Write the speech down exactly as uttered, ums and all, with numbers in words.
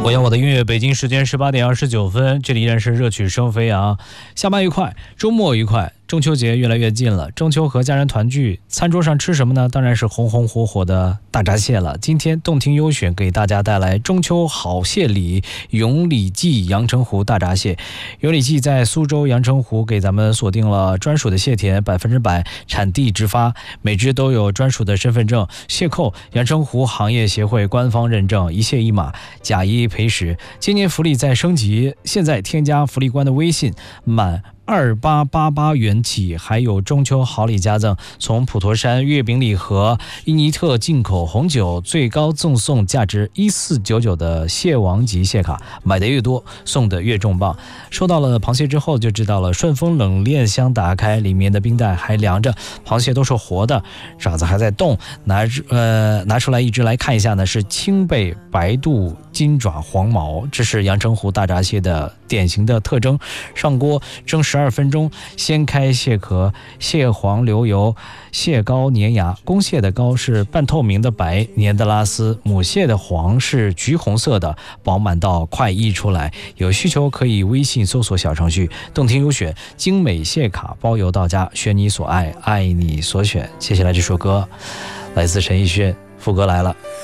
我要我的音乐，北京时间十八点二十九分，这里依然是热曲生飞扬。下班愉快，周末愉快，中秋节越来越近了，中秋和家人团聚，餐桌上吃什么呢？当然是红红火火的大闸蟹了。今天动听优选给大家带来中秋好蟹礼永礼记阳澄湖大闸蟹。永礼记在苏州阳澄湖给咱们锁定了专属的蟹田，百分之百产地直发，每只都有专属的身份证，蟹扣阳澄湖行业协会官方认证，一蟹一码，假一赔十。今年福利在升级，现在添加福利官的微信，满二八八八元起，还有中秋好礼加赠，从普陀山月饼礼盒、伊尼特进口红酒最高赠送价值一四九九的蟹王级蟹卡，买的越多送的越重磅。收到了螃蟹之后就知道了，顺丰冷链箱打开，里面的冰袋还凉着，螃蟹都是活的，爪子还在动，拿呃拿出来一只来看一下呢，是青背白肚金爪黄毛，这是阳澄湖大闸蟹的典型的特征。上锅蒸十二分钟，掀开蟹壳，蟹黄流油，蟹膏粘牙。公蟹的膏是半透明的白，粘的拉丝；母蟹的黄是橘红色的，饱满到快溢出来。有需求可以微信搜索小程序动听优选，精美蟹卡包邮到家，选你所爱，爱你所选。接下来这首歌来自陈奕迅，副歌来了。